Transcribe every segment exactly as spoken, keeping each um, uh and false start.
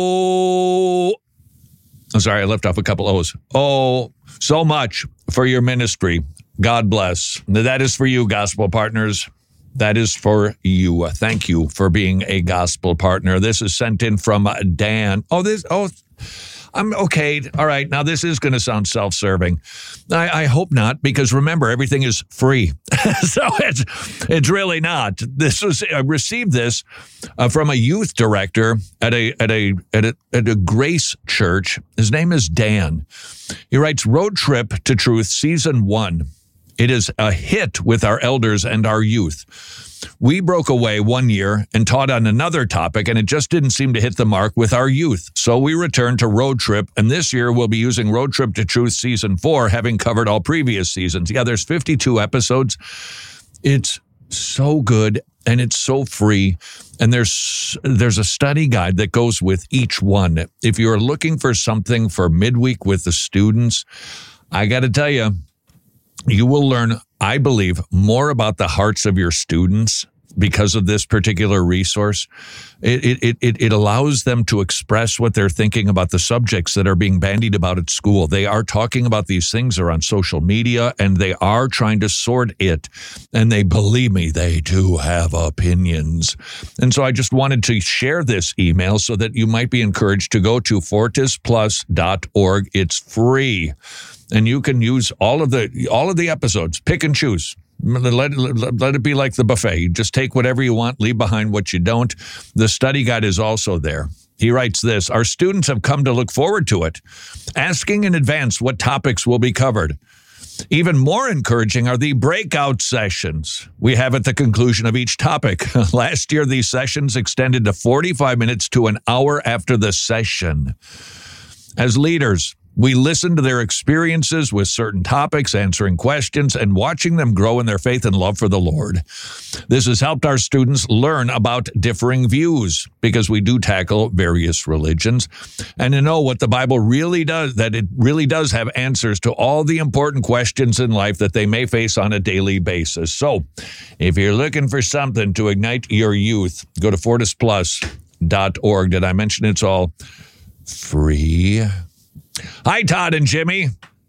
Oh, I'm sorry, I left off a couple O's. Oh, so much for your ministry. God bless. That is for you, gospel partners. That is for you. Thank you for being a gospel partner. This is sent in from Dan. Oh, this, oh, I'm okay. All right. Now, this is going to sound self-serving. I, I hope not, because remember, everything is free. So it's it's really not. This was I received this uh, from a youth director at a at a at a at a Grace Church. His name is Dan. He writes, Road Trip to Truth, Season One. It is a hit with our elders and our youth. We broke away one year and taught on another topic, and it just didn't seem to hit the mark with our youth. So we returned to Road Trip, and this year we'll be using Road Trip to Truth Season four, having covered all previous seasons. Yeah, there's fifty-two episodes. It's so good, and it's so free, and there's there's a study guide that goes with each one. If you're looking for something for midweek with the students, I got to tell you, you will learn, I believe, more about the hearts of your students because of this particular resource. It, it, it, it allows them to express what they're thinking about the subjects that are being bandied about at school. They are talking about these things are on social media, and they are trying to sort it. And they, believe me, they do have opinions. And so I just wanted to share this email so that you might be encouraged to go to fortis plus dot org. It's free. And you can use all of the all of the episodes, pick and choose. Let, let, let it be like the buffet. You just take whatever you want, leave behind what you don't. The study guide is also there. He writes this, our students have come to look forward to it, asking in advance what topics will be covered. Even more encouraging are the breakout sessions we have at the conclusion of each topic. Last year, these sessions extended to forty-five minutes to an hour after the session. As leaders, we listen to their experiences with certain topics, answering questions, and watching them grow in their faith and love for the Lord. This has helped our students learn about differing views because we do tackle various religions and to know what the Bible really does, that it really does have answers to all the important questions in life that they may face on a daily basis. So if you're looking for something to ignite your youth, go to fortis plus dot org. Did I mention it's all free? Hi, Todd and Jimmy.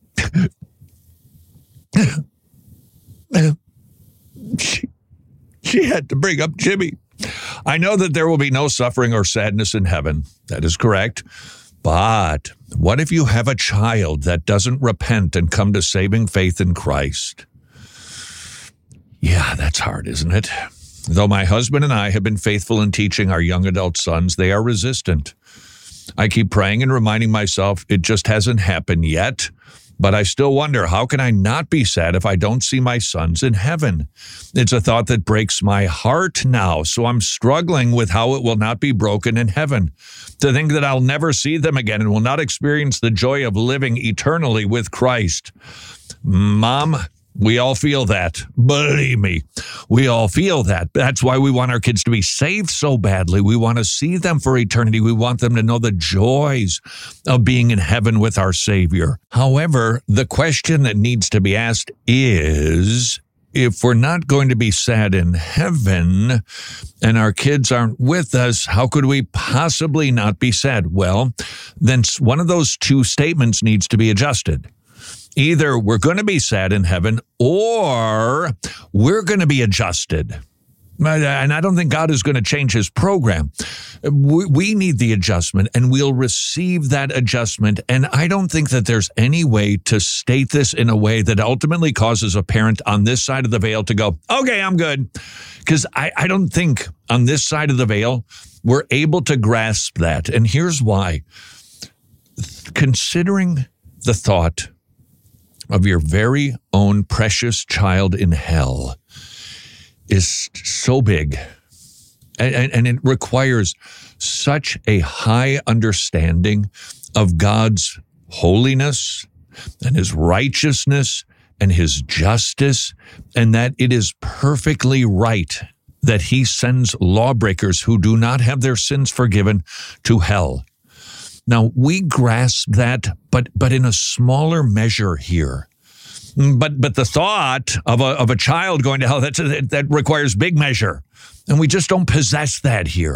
she, she had to bring up Jimmy. I know that there will be no suffering or sadness in heaven. That is correct. But what if you have a child that doesn't repent and come to saving faith in Christ? Yeah, that's hard, isn't it? Though my husband and I have been faithful in teaching our young adult sons, they are resistant. I keep praying and reminding myself it just hasn't happened yet, but I still wonder, how can I not be sad if I don't see my sons in heaven? It's a thought that breaks my heart now, so I'm struggling with how it will not be broken in heaven. To think that I'll never see them again and will not experience the joy of living eternally with Christ. Mom, we all feel that. Believe me, we all feel that. That's why we want our kids to be saved so badly. We want to see them for eternity. We want them to know the joys of being in heaven with our Savior. However, the question that needs to be asked is, if we're not going to be sad in heaven and our kids aren't with us, how could we possibly not be sad? Well, then one of those two statements needs to be adjusted. Either we're going to be sad in heaven or we're going to be adjusted. And I don't think God is going to change his program. We need the adjustment, and we'll receive that adjustment. And I don't think that there's any way to state this in a way that ultimately causes a parent on this side of the veil to go, okay, I'm good. Because I, I don't think on this side of the veil, we're able to grasp that. And here's why. Considering the thought of your very own precious child in hell is so big, and, and it requires such a high understanding of God's holiness and his righteousness and his justice, and that it is perfectly right that he sends lawbreakers who do not have their sins forgiven to hell. Now, we grasp that, but but in a smaller measure here. But but the thought of a of a child going to hell, that's, that requires big measure. And we just don't possess that here.